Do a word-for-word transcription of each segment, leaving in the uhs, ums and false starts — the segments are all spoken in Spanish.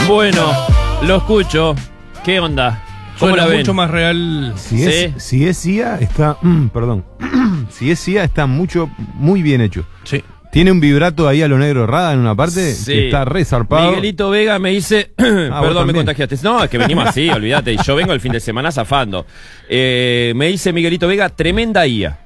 Bueno, lo escucho. ¿Qué onda? ¿Cómo Suena la ven? mucho más real. Si es, Sí. si es I A, está. Mm, perdón. Si es I A, está mucho, muy bien hecho. Sí. Tiene un vibrato ahí a lo negro Rada en una parte Sí. que está re zarpado. Miguelito Vega me dice, vos perdón, me también. contagiaste. No, es que venimos así, olvídate. Yo vengo el fin de semana zafando. Eh, me dice Miguelito Vega, tremenda I A.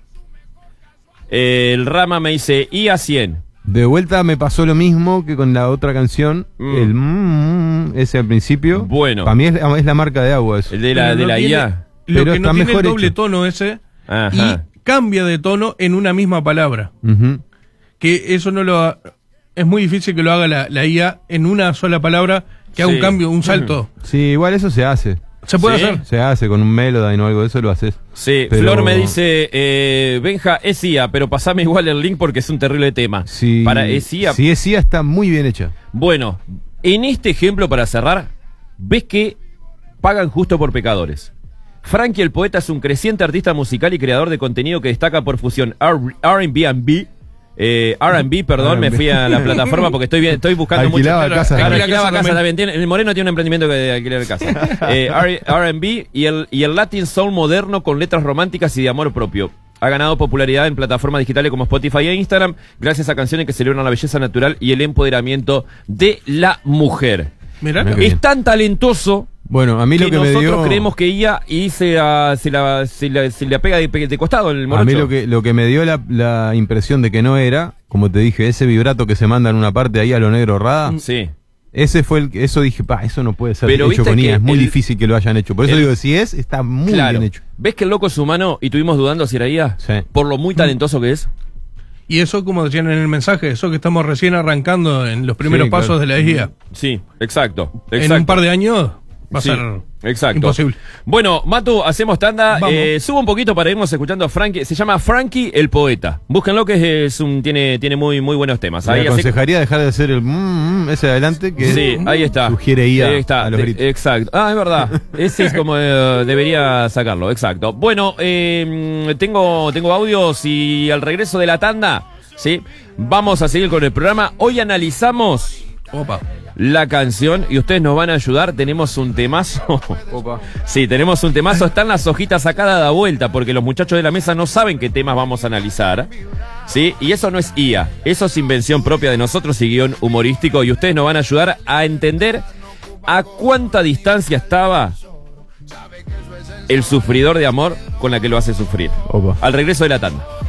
Eh, el Rama me dice, I A cien. De vuelta me pasó lo mismo que con la otra canción. Mm. El mm, ese al principio. Bueno. Para mí es, es la marca de agua eso. El de la, Pero de no la tiene- I A. Lo Pero que no está tiene el mejor doble hecho. tono ese Ajá. y cambia de tono en una misma palabra. Ujú. Que eso no lo ha- es muy difícil que lo haga la, la I A en una sola palabra, que haga Sí. un cambio, un salto. Sí, igual eso se hace. Se puede Sí. hacer. Se hace con un Melodyne o algo de eso, lo haces. Sí, Pero- Flor me dice, eh, Benja, es I A, pero pasame igual el link porque es un terrible tema. Si, Para es I A. si es I A, está muy bien hecha. Bueno, en este ejemplo, para cerrar, ves que pagan justo por pecadores. Frankie el Poeta es un creciente artista musical y creador de contenido que destaca por fusión R and B, eh, R and B, perdón, me fui a la plataforma porque estoy, bien, estoy buscando Alquilaba mucho. casas. Claro, Alquila alquilaba casa casa también. también. Tiene- el Moreno tiene un emprendimiento que de alquiler casa. Eh, R and B y el, y el Latin Soul moderno con letras románticas y de amor propio. Ha ganado popularidad en plataformas digitales como Spotify e Instagram gracias a canciones que celebran la belleza natural y el empoderamiento de la mujer. Mirá. Mirá que- que Es bien. tan talentoso Bueno, a mí que lo que me nosotros dio. creemos que I A y se, ah, se, la, se, la, se le pega de, de costado el morocho. A mí lo que, lo que me dio la, la impresión de que no era, como te dije, ese vibrato que se manda en una parte ahí a lo negro Rada, Sí. ese fue el que- eso dije, pa, eso no puede ser Pero hecho viste con I A, que es muy el- difícil que lo hayan hecho. Por eso el- digo, si es, está muy Claro. bien hecho. ¿Ves que el loco es humano y estuvimos dudando si era I A? Sí. Por lo muy talentoso que es. Y eso, como decían en el mensaje, eso que estamos recién arrancando en los primeros Sí, pasos claro. de la I A. Sí, exacto. exacto. En un par de años va a Sí, ser exacto. imposible. Bueno, Matu, hacemos tanda. Vamos. Eh, subo un poquito para irnos escuchando a Frankie. Se llama Frankie el Poeta. Búsquenlo que es, es un, tiene, tiene muy, muy buenos temas. Le Ahí hace- aconsejaría dejar de hacer el mm, mm, ese adelante que Sí, ahí está. sugiere I A Ahí está. a los De- gritos. exacto. Ah, es verdad. Ese es como eh, debería sacarlo, exacto. Bueno, eh, tengo, tengo audios y al regreso de la tanda, ¿sí? Vamos a seguir con el programa. Hoy analizamos Opa. la canción y ustedes nos van a ayudar. Tenemos un temazo. Opa. Sí, tenemos un temazo. Están las hojitas a cada vuelta porque los muchachos de la mesa no saben qué temas vamos a analizar. Sí, y eso no es I A. Eso es invención propia de nosotros y guión humorístico. Y ustedes nos van a ayudar a entender a cuánta distancia estaba el sufridor de amor con la que lo hace sufrir. Opa. Al regreso de la tanda.